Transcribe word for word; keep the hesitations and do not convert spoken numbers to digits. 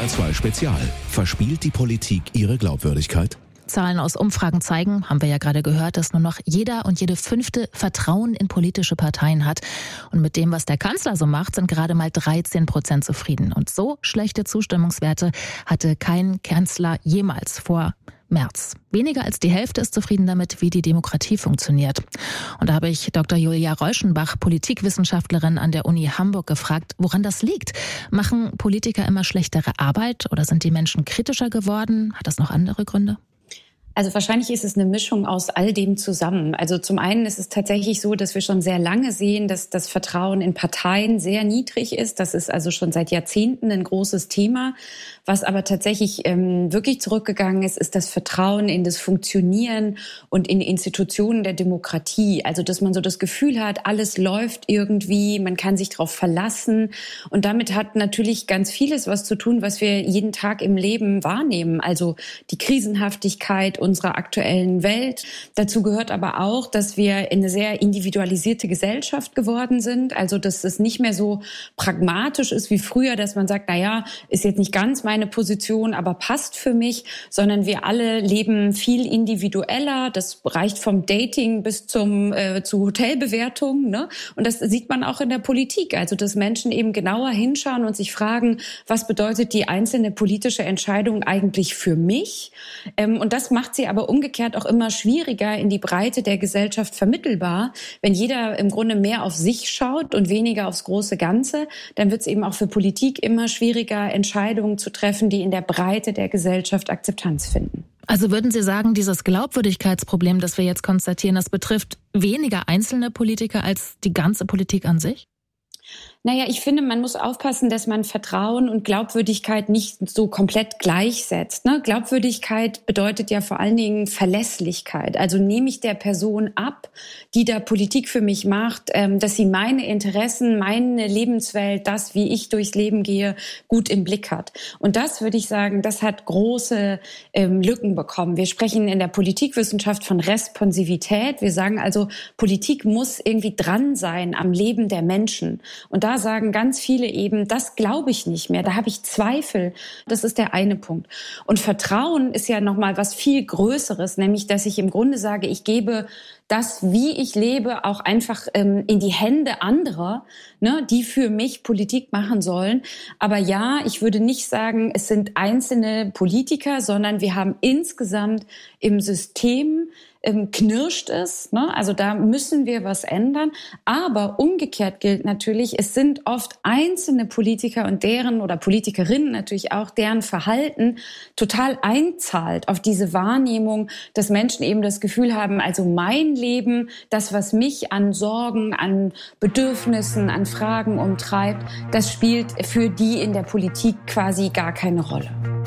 zwei Spezial. Verspielt die Politik ihre Glaubwürdigkeit? Zahlen aus Umfragen zeigen, haben wir ja gerade gehört, dass nur noch jeder und jede Fünfte Vertrauen in politische Parteien hat. Und mit dem, was der Kanzler so macht, sind gerade mal dreizehn Prozent zufrieden. Und so schlechte Zustimmungswerte hatte kein Kanzler jemals vor März. Weniger als die Hälfte ist zufrieden damit, wie die Demokratie funktioniert. Und da habe ich Doktor Julia Reuschenbach, Politikwissenschaftlerin an der Uni Hamburg, gefragt, woran das liegt. Machen Politiker immer schlechtere Arbeit oder sind die Menschen kritischer geworden? Hat das noch andere Gründe? Also wahrscheinlich ist es eine Mischung aus all dem zusammen. Also zum einen ist es tatsächlich so, dass wir schon sehr lange sehen, dass das Vertrauen in Parteien sehr niedrig ist. Das ist also schon seit Jahrzehnten ein großes Thema. Was aber tatsächlich ähm, wirklich zurückgegangen ist, ist das Vertrauen in das Funktionieren und in Institutionen der Demokratie. Also dass man so das Gefühl hat, alles läuft irgendwie, man kann sich darauf verlassen. Und damit hat natürlich ganz vieles was zu tun, was wir jeden Tag im Leben wahrnehmen. Also die Krisenhaftigkeit unserer aktuellen Welt. Dazu gehört aber auch, dass wir in eine sehr individualisierte Gesellschaft geworden sind. Also dass es nicht mehr so pragmatisch ist wie früher, dass man sagt, na ja, ist jetzt nicht ganz meine Position, aber passt für mich, sondern wir alle leben viel individueller. Das reicht vom Dating bis zum äh, zu Hotelbewertungen, ne? Und das sieht man auch in der Politik. Also dass Menschen eben genauer hinschauen und sich fragen, was bedeutet die einzelne politische Entscheidung eigentlich für mich? Ähm, und das macht sie aber umgekehrt auch immer schwieriger in die Breite der Gesellschaft vermittelbar. Wenn jeder im Grunde mehr auf sich schaut und weniger aufs große Ganze, dann wird es eben auch für Politik immer schwieriger, Entscheidungen zu treffen, die in der Breite der Gesellschaft Akzeptanz finden. Also würden Sie sagen, dieses Glaubwürdigkeitsproblem, das wir jetzt konstatieren, das betrifft weniger einzelne Politiker als die ganze Politik an sich? Naja, ich finde, man muss aufpassen, dass man Vertrauen und Glaubwürdigkeit nicht so komplett gleichsetzt. Ne? Glaubwürdigkeit bedeutet ja vor allen Dingen Verlässlichkeit. Also nehme ich der Person ab, die da Politik für mich macht, ähm, dass sie meine Interessen, meine Lebenswelt, das, wie ich durchs Leben gehe, gut im Blick hat. Und das, würde ich sagen, das hat große ähm, Lücken bekommen. Wir sprechen in der Politikwissenschaft von Responsivität. Wir sagen also, Politik muss irgendwie dran sein am Leben der Menschen. Und da sagen ganz viele eben, das glaube ich nicht mehr, da habe ich Zweifel. Das ist der eine Punkt. Und Vertrauen ist ja nochmal was viel Größeres, nämlich, dass ich im Grunde sage, ich gebe das, wie ich lebe, auch einfach ähm, in die Hände anderer, ne, die für mich Politik machen sollen. Aber ja, ich würde nicht sagen, es sind einzelne Politiker, sondern wir haben insgesamt im System ähm, knirscht es, ne? Also da müssen wir was ändern. Aber umgekehrt gilt natürlich, es sind oft einzelne Politiker und deren oder Politikerinnen natürlich auch, deren Verhalten total einzahlt auf diese Wahrnehmung, dass Menschen eben das Gefühl haben, also mein Leben, das, was mich an Sorgen, an Bedürfnissen, an Fragen umtreibt, das spielt für die in der Politik quasi gar keine Rolle.